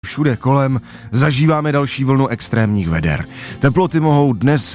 Všude kolem zažíváme další vlnu extrémních veder. Teploty mohou dnes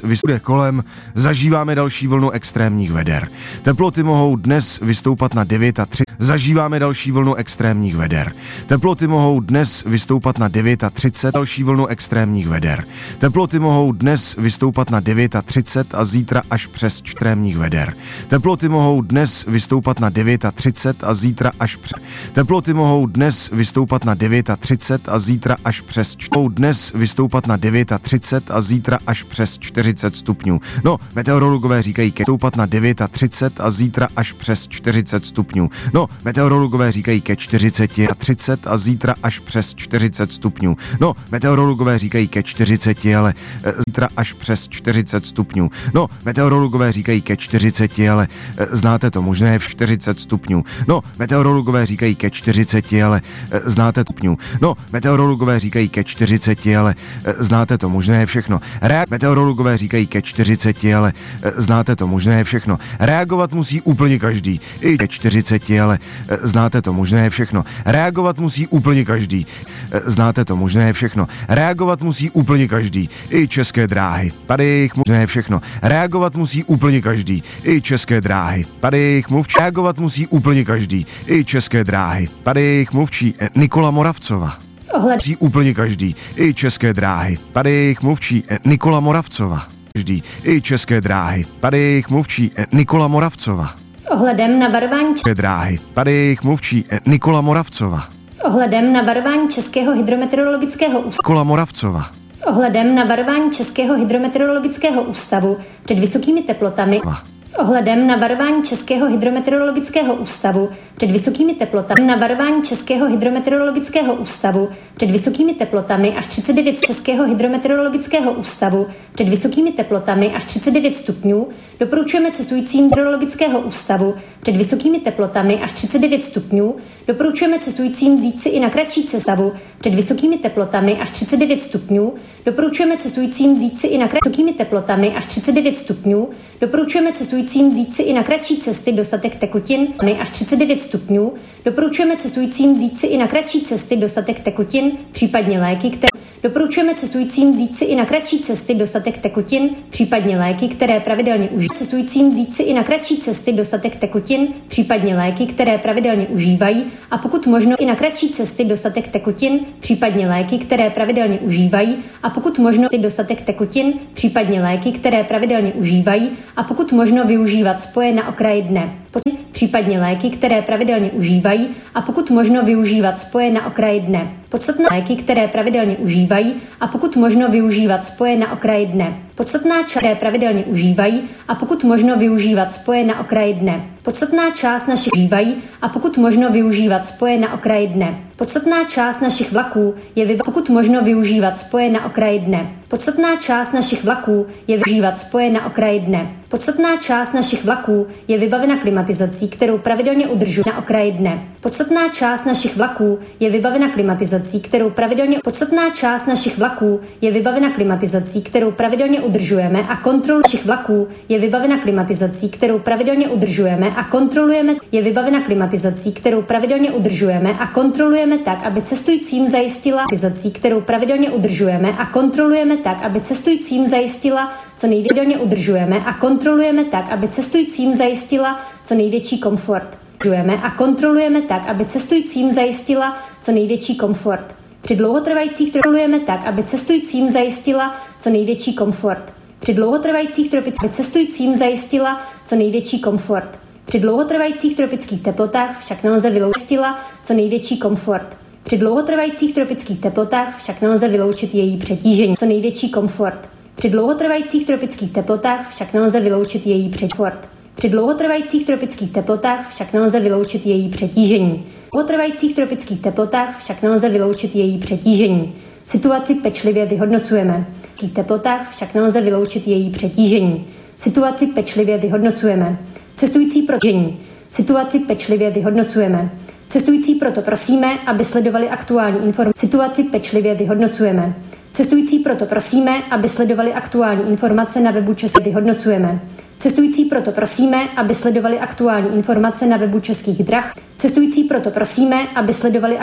zažíváme další vlnu extrémních veder. Teploty mohou dnes vystoupat na 9 a 3. Zažíváme další vlnu extrémních veder. Teploty mohou dnes vystoupat na 9 a 30. Další vlnu extrémních veder. Teploty mohou dnes vystoupat na 9 a 30 a zítra až přes extrémních veder. Teploty mohou dnes vystoupat na 9 a 30 a zítra až přes. Teploty mohou dnes vystoupat na 9 a 30 a zítra až přes dnes vystoupat na 9 a 30 a zítra až přes 40 stupňů. No, meteorologové říkají ke stoupat na 9 a 30 a zítra až přes 40 stupňů. No, meteorologové říkají ke 40 a 30 a zítra až přes 40 stupňů. No, meteorologové říkají ke 40, ale zítra až přes 40 stupňů. No, meteorologové říkají ke 40, ale znáte to, možné je v 40 stupňů. No, meteorologové říkají ke 40, ale znáte stupňů. No, meteorologové říkají ke 40, ale znáte to, možné je všechno. Meteorologové říkají ke 40, ale znáte to, možné je všechno. Reagovat musí úplně každý. I ke 40, ale znáte to, možné je všechno. Reagovat musí úplně každý. Znáte to, možné je všechno. Reagovat musí úplně každý. I České dráhy. Tady jich možné je všechno. Reagovat musí úplně každý. I České dráhy. Tady jich mluvčí. Reagovat musí úplně každý. I České dráhy. Tady jich mluvčí Nikola Moravcová. Musí úplně každý. I České dráhy. Tady jich mluvčí Nikola Moravcová. Každý. I České dráhy. Tady jich mluvčí Nikola Moravcová. S ohledem na varování České dráhy. Tady jich mluvčí Nikola Moravcová. S ohledem na varování Českého hydrometeorologického ústavu. Nikola Moravcová. S ohledem na varování Českého hydrometeorologického ústavu před vysokými teplotami. S ohledem na varování Českého hydrometeorologického ústavu před vysokými teplotami na varování Českého hydrometeorologického ústavu před vysokými teplotami až 39 Českého hydrometeorologického ústavu před vysokými teplotami až 39 stupňů doporučujeme cestujícím meteorologického ústavu před vysokými teplotami až 39 stupňů doporučujeme cestujícím vzít si i na kratší cestu před vysokými teplotami až 39 stupňů doporučujeme cestujícím vzít si i na vysokými teplotami až 39 stupňů doporučujeme cestujícím vzít si i na kratší cesty dostatek tekutin až 39 stupňů. Doporučujeme cestujícím vzít si i na kratší cesty dostatek tekutin, případně léky, které doporučujeme cestujícím vzít si i na kratší cesty dostatek tekutin, případně léky, které pravidelně užívají. Cestujícím vzít si i na kratší cesty dostatek tekutin, případně léky, které pravidelně užívají a pokud možno i na kratší cesty dostatek tekutin, případně léky, které pravidelně užívají a pokud možno i dostatek tekutin, případně léky, které pravidelně užívají a pokud možno využívat spoje na okraji dne. Případně léky, které pravidelně užívají a pokud možno využívat spoje na okraji dne. Podstatná léky, které pravidelně užívají a pokud možno využívat spoje na okraji dne. Podstatná část, které pravidelně užívají a pokud možno využívat spoje na okraji dne. Podstatná část našich užívají a pokud možno využívat spoje na okraji dne. Podstatná část našich vlaků je pokud možno využívat spoje na okraji dne. Podstatná část našich vlaků je využívat spoje na okraji dne. Podstatná část našich vlaků je vybavena klimatizací, kterou pravidelně udržuje na okraji dne. Podstatná část našich vlaků je vybavena klimatizací, kterou pravidelně podstatná část našich vlaků je vybavena klimatizací, kterou pravidelně udržujeme a kontrol našich vlaků je vybavena klimatizací, kterou pravidelně udržujeme a kontrolujeme je vybavena klimatizací, kterou pravidelně udržujeme a kontrolujeme tak, aby cestujícím zajistila klimatizací, kterou pravidelně udržujeme a kontrolujeme tak, aby cestujícím zajistila co nejvědelně udržujeme a kontrolujeme tak, aby cestujícím zajistila co největší komfort. A kontrolujeme tak, aby cestujícím zajistila co největší komfort. Při dlouhotrvajících kontrolujeme tak, aby cestujícím zajistila co největší komfort. Při dlouhotrvajících tropických cestujícím zajistila co největší komfort. Při dlouhotrvajících tropických teplotách však nelze vyloučit co největší komfort. Při dlouhotrvajících tropických teplotách však nelze vyloučit její přetížení. Co největší komfort. Při dlouhotrvajících tropických teplotách však nelze vyloučit její komfort. Při dlouhotrvajících tropických teplotách však nelze vyloučit její přetížení. Při dlouhotrvajících tropických teplotách však nelze vyloučit její přetížení. Situaci pečlivě vyhodnocujeme. V teplotách však nelze vyloučit její přetížení. Situaci pečlivě vyhodnocujeme. Cestující protěžení. Situaci pečlivě vyhodnocujeme. Cestující proto prosíme, aby sledovali aktuální informace. Situaci pečlivě vyhodnocujeme. Cestující proto prosíme, aby sledovali aktuální informace na webu České vyhodnocujeme. Cestující proto prosíme, aby sledovali aktuální informace na webu Českých drah. Cestující proto prosíme, aby sledovali